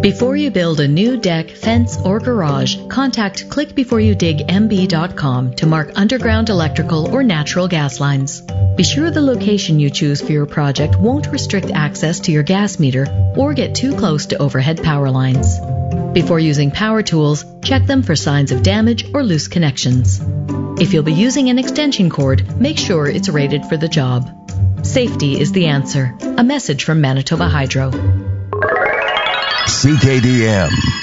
Before you build a new deck, fence, or garage, contact clickbeforeyoudigmb.com to mark underground electrical or natural gas lines. Be sure the location you choose for your project won't restrict access to your gas meter or get too close to overhead power lines. Before using power tools, check them for signs of damage or loose connections. If you'll be using an extension cord, make sure it's rated for the job. Safety is the answer. A message from Manitoba Hydro. CKDM.